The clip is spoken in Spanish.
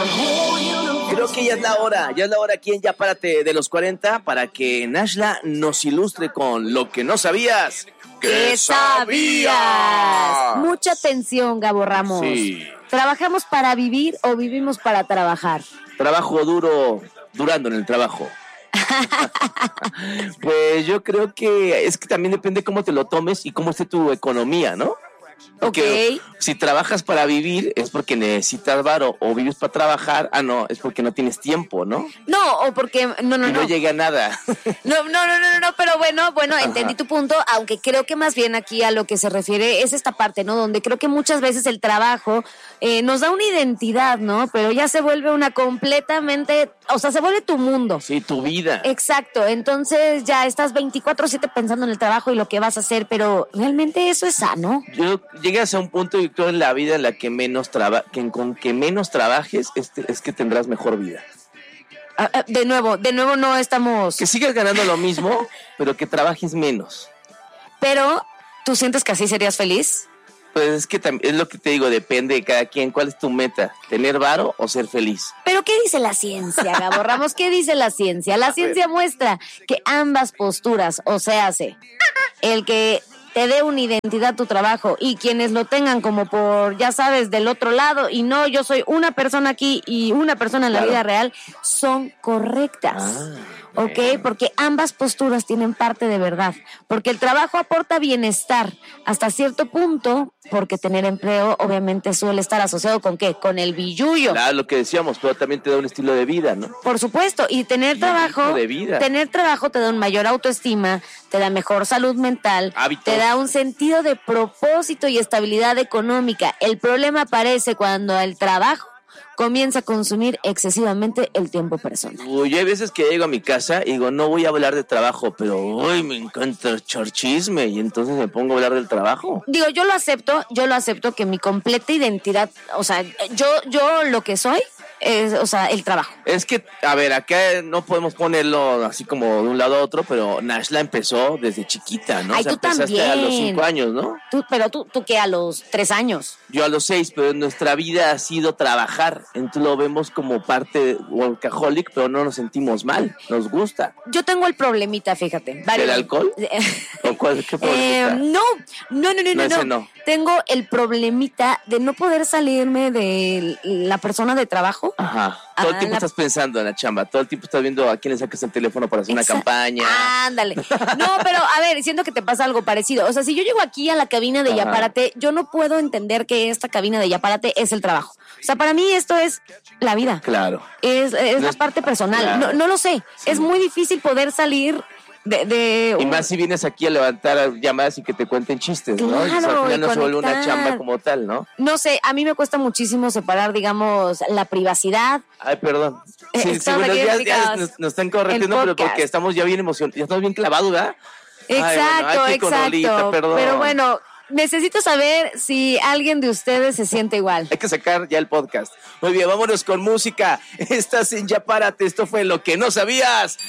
Creo que ya es la hora aquí en Ya Párate de los 40 para que Nashla nos ilustre con lo que no sabías. ¿Qué sabías? Mucha atención, Gabo Ramos. Sí. ¿Trabajamos para vivir o vivimos para trabajar? Trabajo duro, durando en el trabajo. Pues yo creo que es que también depende cómo te lo tomes y cómo esté tu economía, ¿no? Porque si trabajas para vivir es porque necesitas varo, o vives para trabajar, no, es porque no tienes tiempo, ¿no? No, o porque no llega a nada. No, pero bueno, entendí tu punto, aunque creo que más bien aquí a lo que se refiere es esta parte, ¿no? Donde creo que muchas veces el trabajo nos da una identidad, ¿no? Pero ya se vuelve una completamente, o sea, se vuelve tu mundo. Sí, tu vida. Exacto, entonces ya estás 24/7 pensando en el trabajo y lo que vas a hacer, pero ¿realmente eso es sano? Yo llegas a un punto, y creo, en la vida en la que con que menos trabajes es que tendrás mejor vida. De nuevo no estamos... Que sigas ganando lo mismo, pero que trabajes menos. Pero, ¿tú sientes que así serías feliz? Pues es que es lo que te digo, depende de cada quien. ¿Cuál es tu meta? ¿Tener varo o ser feliz? ¿Pero qué dice la ciencia, Gabo Ramos? ¿Qué dice la ciencia? La ciencia muestra que ambas posturas, o sea, el que te dé una identidad tu trabajo y quienes lo tengan como por, ya sabes, del otro lado, y no, yo soy una persona aquí y una persona en la vida real, son correctas. ¿Ok? Porque ambas posturas tienen parte de verdad. Porque el trabajo aporta bienestar hasta cierto punto, porque tener empleo obviamente suele estar asociado ¿con qué? Con el billullo. Claro, lo que decíamos, pero también te da un estilo de vida, ¿no? Por supuesto, y tener trabajo te da un mayor autoestima, te da mejor salud mental, hábitos, te da un sentido de propósito y estabilidad económica. El problema aparece cuando el trabajo comienza a consumir excesivamente el tiempo personal. Yo hay veces que llego a mi casa y digo, no voy a hablar de trabajo, pero hoy me encanta echar chisme, y entonces me pongo a hablar del trabajo. Digo, yo lo acepto que mi completa identidad, o sea, yo lo que soy es, o sea, el trabajo. Es que, a ver, acá no podemos ponerlo así como de un lado a otro, pero Nashla empezó desde chiquita, ¿no? Ay, o sea, tú también. A los 5 años, ¿no? Pero tú ¿qué? A los 3 años. Yo a los 6, pero nuestra vida ha sido trabajar. Entonces lo vemos como parte de workaholic, pero no nos sentimos mal, nos gusta. Yo tengo el problemita, fíjate. ¿El alcohol? ¿O qué problemita? No. Tengo el problemita de no poder salirme de la persona de trabajo. Ajá. Todo el tiempo estás pensando en la chamba, todo el tiempo estás viendo a quién le sacas el teléfono para hacer una campaña. Ándale. No, pero a ver, siento que te pasa algo parecido. O sea, si yo llego aquí a la cabina de Ya Párate, yo no puedo entender que esta cabina de Ya Párate es el trabajo. O sea, para mí esto es la vida. Claro. Es la parte personal. Claro. No lo sé. Sí. Es muy difícil poder salir y más si vienes aquí a levantar llamadas y que te cuenten chistes, ¿no? Claro, o sea, al final no se vuelve una chamba como tal, ¿no? No sé, a mí me cuesta muchísimo separar, digamos, la privacidad. Ay, perdón. Sí, buenos días, ya nos están corrigiendo, pero porque estamos ya bien emocionados, ya estamos bien clavados, ¿verdad? Exacto. Pero bueno, necesito saber si alguien de ustedes se siente igual. Hay que sacar ya el podcast. Muy bien, vámonos con música. Estás en Ya Párate, esto fue Lo que no sabías.